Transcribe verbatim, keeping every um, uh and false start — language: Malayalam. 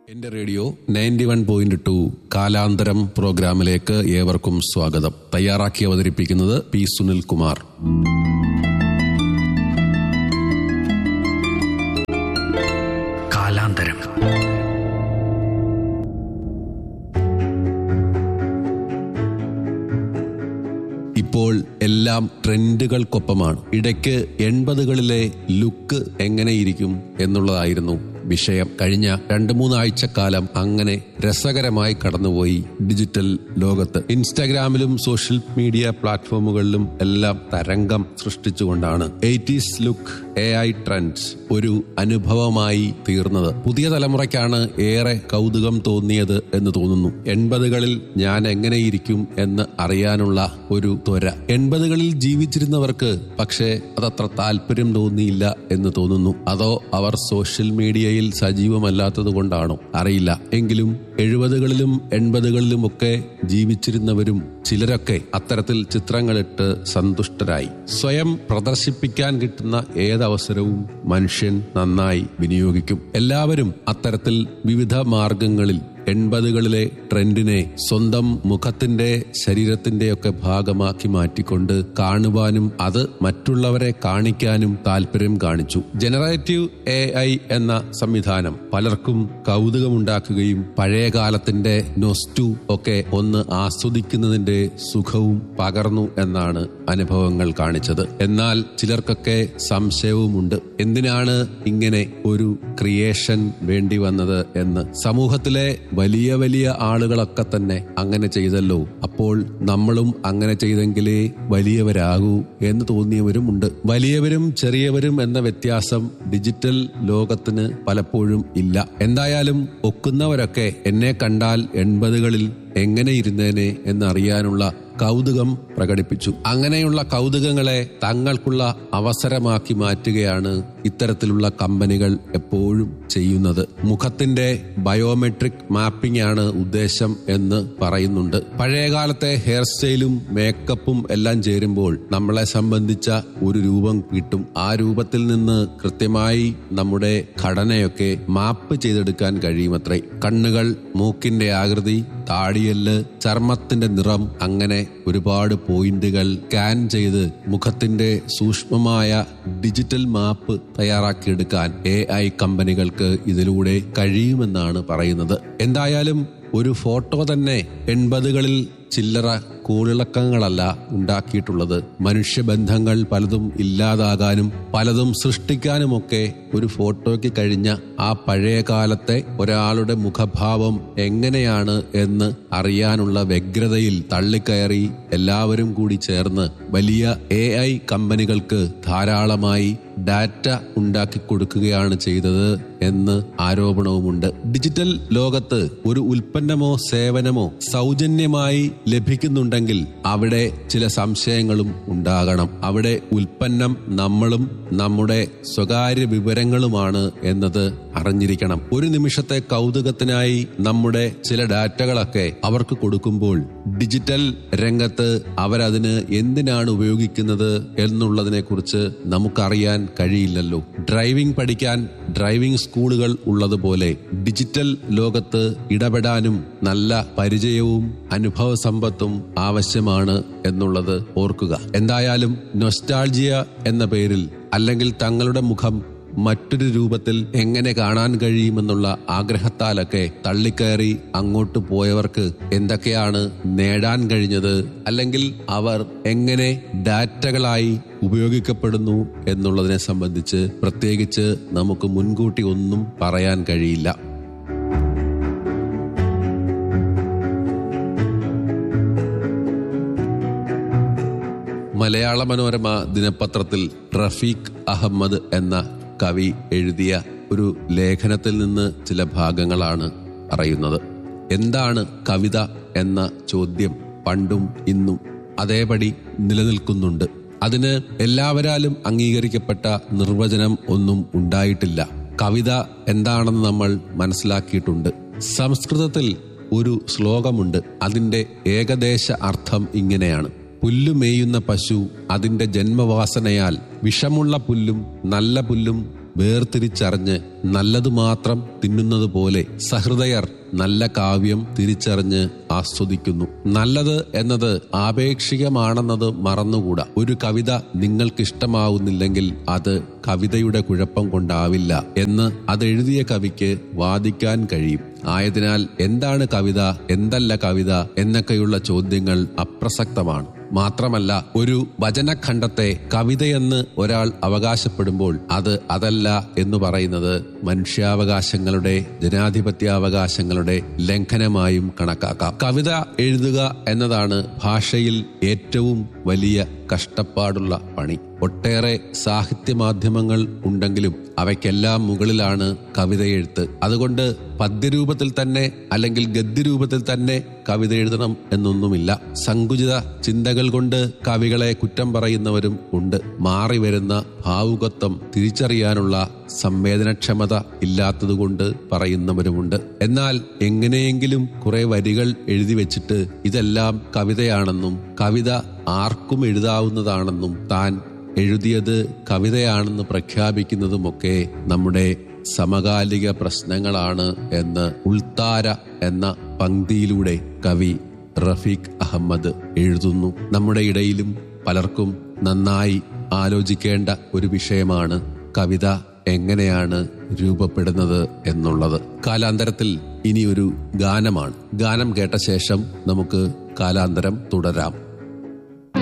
എന്റെ radio ninety one point two കാലാന്തരം പ്രോഗ്രാമിലേക്ക് ഏവർക്കും സ്വാഗതം. തയ്യാറാക്കി അവതരിപ്പിക്കുന്നത് പി സുനിൽ കുമാർ. കാലാന്തരം. ഇപ്പോൾ എല്ലാം ട്രെൻഡുകൾക്കൊപ്പമാണ്. ഇടയ്ക്ക് എൺപതുകളിലെ ലുക്ക് എങ്ങനെയിരിക്കും എന്നുള്ളതായിരുന്നു വിഷയം. കഴിഞ്ഞ രണ്ടു മൂന്നാഴ്ചക്കാലം അങ്ങനെ രസകരമായി കടന്നുപോയി ഡിജിറ്റൽ ലോകത്ത്. ഇൻസ്റ്റാഗ്രാമിലും സോഷ്യൽ മീഡിയ പ്ലാറ്റ്ഫോമുകളിലും എല്ലാം തരംഗം സൃഷ്ടിച്ചുകൊണ്ടാണ് eighties look A I trends ഒരു അനുഭവമായി തീർന്നത്. പുതിയ തലമുറയ്ക്കാണ് ഏറെ കൗതുകം തോന്നിയത് എന്ന് തോന്നുന്നു. എൺപതുകളിൽ ഞാൻ എങ്ങനെയിരിക്കും എന്ന് അറിയാനുള്ള ഒരു ത്വര. എൺപതുകളിൽ ജീവിച്ചിരുന്നവർക്ക് പക്ഷേ അതത്ര താല്പര്യം തോന്നിയില്ല എന്ന് തോന്നുന്നു. അതോ അവർ സോഷ്യൽ മീഡിയയിൽ സജീവമല്ലാത്തത് കൊണ്ടാണോ അറിയില്ല. എങ്കിലും എഴുപതുകളിലും എൺപതുകളിലും ഒക്കെ ജീവിച്ചിരുന്നവരും ചിലരൊക്കെ അത്തരത്തിൽ ചിത്രങ്ങളിട്ട് സന്തുഷ്ടരായി. സ്വയം പ്രദർശിപ്പിക്കാൻ കിട്ടുന്ന ഏതവസരവും മനുഷ്യൻ നന്നായി വിനിയോഗിക്കും. എല്ലാവരും അത്തരത്തിൽ വിവിധ മാർഗങ്ങളിൽ എൺപതുകളിലെ ട്രെൻഡിനെ സ്വന്തം മുഖത്തിന്റെ ശരീരത്തിന്റെയൊക്കെ ഭാഗമാക്കി മാറ്റിക്കൊണ്ട് കാണുവാനും അത് മറ്റുള്ളവരെ കാണിക്കാനും താല്പര്യം കാണിച്ചു. ജനറേറ്റീവ് എ ഐ എന്ന സംവിധാനം പലർക്കും കൗതുകമുണ്ടാക്കുകയും പഴയകാലത്തിന്റെ നൊസ്റ്റു ഒക്കെ ഒന്ന് ആസ്വദിക്കുന്നതിന്റെ സുഖവും പകർന്നു എന്നാണ് അനുഭവങ്ങൾ കാണിച്ചത്. എന്നാൽ ചിലർക്കൊക്കെ സംശയവുമുണ്ട്, എന്തിനാണ് ഇങ്ങനെ ഒരു ക്രിയേഷൻ വേണ്ടി വന്നത് എന്ന്. സമൂഹത്തിലെ വലിയ വലിയ ആളുകളൊക്കെ തന്നെ അങ്ങനെ ചെയ്തല്ലോ, അപ്പോൾ നമ്മളും അങ്ങനെ ചെയ്തെങ്കിലേ വലിയവരാകൂ എന്ന് തോന്നിയവരുമുണ്ട്. വലിയവരും ചെറിയവരും എന്ന വ്യത്യാസം ഡിജിറ്റൽ ലോകത്തിന് പലപ്പോഴും ഇല്ല. എന്തായാലും ഒക്കുന്നവരൊക്കെ എന്നെ കണ്ടാൽ എൺപതുകളിൽ എങ്ങനെ ഇരുന്നേനെ എന്നറിയാനുള്ള കൗതുകം പ്രകടിപ്പിച്ചു. അങ്ങനെയുള്ള കൗതുകങ്ങളെ തങ്ങൾക്കുള്ള അവസരമാക്കി മാറ്റുകയാണ് ഇത്തരത്തിലുള്ള കമ്പനികൾ എപ്പോഴും ചെയ്യുന്നത്. മുഖത്തിന്റെ ബയോമെട്രിക് മാപ്പിംഗ് ആണ് ഉദ്ദേശം എന്ന് പറയുന്നുണ്ട്. പഴയകാലത്തെ ഹെയർ സ്റ്റൈലും മേക്കപ്പും എല്ലാം ചേരുമ്പോൾ നമ്മളെ സംബന്ധിച്ച ഒരു രൂപം കിട്ടും. ആ രൂപത്തിൽ നിന്ന് കൃത്യമായി നമ്മുടെ ഘടനയൊക്കെ മാപ്പ് ചെയ്തെടുക്കാൻ കഴിയുമത്രേ. കണ്ണുകൾ, മൂക്കിന്റെ ആകൃതി, താടിയല്ല്, ചർമ്മത്തിന്റെ നിറം, അങ്ങനെ ഒരുപാട് പോയിന്റുകൾ സ്കാൻ ചെയ്ത് മുഖത്തിന്റെ സൂക്ഷ്മമായ ഡിജിറ്റൽ മാപ്പ് തയ്യാറാക്കിയെടുക്കാൻ എ ഐ കമ്പനികൾക്ക് ഇതിലൂടെ കഴിയുമെന്നാണ് പറയുന്നത്. എന്തായാലും ഒരു ഫോട്ടോ തന്നെ എൺപതുകളിൽ ചില്ലറ കൂളിളക്കങ്ങളല്ല ഉണ്ടാക്കിയിട്ടുള്ളത്. മനുഷ്യബന്ധങ്ങൾ പലതും ഇല്ലാതാകാനും പലതും സൃഷ്ടിക്കാനുമൊക്കെ ഒരു ഫോട്ടോയ്ക്ക് കഴിഞ്ഞ ആ പഴയ കാലത്തെ ഒരാളുടെ മുഖഭാവം എങ്ങനെയാണ് എന്ന് അറിയാനുള്ള വ്യഗ്രതയിൽ തള്ളിക്കയറി എല്ലാവരും കൂടി ചേർന്ന് വലിയ എ ഐ കമ്പനികൾക്ക് ധാരാളമായി ഡാറ്റ ഉണ്ടാക്കി കൊടുക്കുകയാണ് ചെയ്തത് എന്ന് ആരോപണവുമുണ്ട്. ഡിജിറ്റൽ ലോകത്ത് ഒരു ഉൽപ്പന്നമോ സേവനമോ സൗജന്യമായി ലഭിക്കുന്നുണ്ടെങ്കിൽ അവിടെ ചില സംശയങ്ങളും ഉണ്ടാകണം. അവിടെ ഉൽപ്പന്നം നമ്മളും നമ്മുടെ സ്വകാര്യ വിവരങ്ങളുമാണ് എന്നത് അറിഞ്ഞിരിക്കണം. ഒരു നിമിഷത്തെ കൗതുകത്തിനായി നമ്മുടെ ചില ഡാറ്റകളൊക്കെ അവർക്ക് കൊടുക്കുമ്പോൾ ഡിജിറ്റൽ രംഗത്ത് അവരതിന് എന്തിനാണ് ഉപയോഗിക്കുന്നത് എന്നുള്ളതിനെ കുറിച്ച് നമുക്കറിയാൻ കഴിയില്ലല്ലോ. ഡ്രൈവിംഗ് പഠിക്കാൻ ഡ്രൈവിംഗ് സ്കൂളുകൾ ഉള്ളതുപോലെ ഡിജിറ്റൽ ലോകത്ത് ഇടപെടാനും നല്ല പരിചയവും അനുഭവ സമ്പത്തും ആവശ്യമാണ് എന്നുള്ളത് ഓർക്കുക. എന്തായാലും നൊസ്റ്റാൾജിയ എന്ന പേരിൽ അല്ലെങ്കിൽ തങ്ങളുടെ മുഖം മറ്റൊരു രൂപത്തിൽ എങ്ങനെ കാണാൻ കഴിയുമെന്നുള്ള ആഗ്രഹത്താലൊക്കെ തള്ളിക്കയറി അങ്ങോട്ട് പോയവർക്ക് എന്തൊക്കെയാണ് നേടാൻ കഴിഞ്ഞത്, അല്ലെങ്കിൽ അവർ എങ്ങനെ ഡാറ്റകളായി ഉപയോഗിക്കപ്പെടുന്നു എന്നുള്ളതിനെ സംബന്ധിച്ച് പ്രത്യേകിച്ച് നമുക്ക് മുൻകൂട്ടി ഒന്നും പറയാൻ കഴിയില്ല. മലയാള മനോരമ ദിനപത്രത്തിൽ റഫീഖ് അഹമ്മദ് എന്ന കവി എഴുതിയ ഒരു ലേഖനത്തിൽ നിന്ന് ചില ഭാഗങ്ങളാണ് പറയുന്നത്. എന്താണ് കവിത എന്ന ചോദ്യം പണ്ടും ഇന്നും അതേപടി നിലനിൽക്കുന്നുണ്ട്. അതിന് എല്ലാവരാലും അംഗീകരിക്കപ്പെട്ട നിർവചനം ഒന്നും ഉണ്ടായിട്ടില്ല. കവിത എന്താണെന്ന് നമ്മൾ മനസ്സിലാക്കിയിട്ടുണ്ട്. സംസ്കൃതത്തിൽ ഒരു ശ്ലോകമുണ്ട്. അതിന്റെ ഏകദേശ അർത്ഥം ഇങ്ങനെയാണ്: പുല്ലു മേയുന്ന പശു അതിന്റെ ജന്മവാസനയാൽ വിഷമുള്ള പുല്ലും നല്ല പുല്ലും വേർതിരിച്ചറിഞ്ഞ് നല്ലതു മാത്രം തിന്നുന്നത് പോലെ സഹൃദയർ നല്ല കാവ്യം തിരിച്ചറിഞ്ഞ് ആസ്വദിക്കുന്നു. നല്ലത് എന്നത് ആപേക്ഷികമാണെന്നത് മറന്നുകൂടാ. ഒരു കവിത നിങ്ങൾക്കിഷ്ടമാവുന്നില്ലെങ്കിൽ അത് കവിതയുടെ കുഴപ്പം കൊണ്ടാവില്ല എന്ന് അതെഴുതിയ കവിക്ക് വാദിക്കാൻ കഴിയും. ആയതിനാൽ എന്താണ് കവിത, എന്തല്ല കവിത എന്നൊക്കെയുള്ള ചോദ്യങ്ങൾ അപ്രസക്തമാണ്. മാത്രമല്ല, ഒരു വചനഖണ്ഡത്തെ കവിതയെന്ന് ഒരാൾ അവകാശപ്പെടുമ്പോൾ അത് അതല്ല എന്ന് പറയുന്നത് മനുഷ്യാവകാശങ്ങളുടെ, ജനാധിപത്യാവകാശങ്ങളുടെ ലംഘനമായും കണക്കാക്കാം. കവിത എഴുതുക എന്നതാണ് ഭാഷയിൽ ഏറ്റവും വലിയ കഷ്ടപ്പാടുള്ള പണി. ഒട്ടേറെ സാഹിത്യ മാധ്യമങ്ങൾ ഉണ്ടെങ്കിലും അവയ്ക്കെല്ലാം മുകളിലാണ് കവിതയെഴുത്ത്. അതുകൊണ്ട് പദ്യരൂപത്തിൽ തന്നെ അല്ലെങ്കിൽ ഗദ്യരൂപത്തിൽ തന്നെ കവിത എഴുതണം എന്നൊന്നുമില്ല. സങ്കുചിത ചിന്തകൾ കൊണ്ട് കവികളെ കുറ്റം പറയുന്നവരും ഉണ്ട്. മാറി വരുന്ന ഭാവുകത്വം തിരിച്ചറിയാനുള്ള സംവേദനക്ഷമത ഇല്ലാത്തതുകൊണ്ട് പറയുന്നവരുമുണ്ട്. എന്നാൽ എങ്ങനെയെങ്കിലും കുറെ വരികൾ എഴുതി വെച്ചിട്ട് ഇതെല്ലാം കവിതയാണെന്നും കവിത ആർക്കും എഴുതാവുന്നതാണെന്നും താൻ എഴുതിയത് കവിതയാണെന്ന് പ്രഖ്യാപിക്കുന്നതുമൊക്കെ നമ്മുടെ സമകാലിക പ്രശ്നങ്ങളാണ് എന്ന് ഉൾത്താര എന്ന പംക്തിയിലൂടെ കവി റഫീഖ് അഹമ്മദ് എഴുതുന്നു. നമ്മുടെ ഇടയിലും പലർക്കും നന്നായി ആലോചിക്കേണ്ട ഒരു വിഷയമാണ് കവിത എങ്ങനെയാണ് രൂപപ്പെടുന്നത് എന്നുള്ളത്. കാലാന്തരത്തിൽ ഇനിയൊരു ഗാനമാണ്. ഗാനം കേട്ട ശേഷം നമുക്ക് കാലാന്തരം തുടരാം.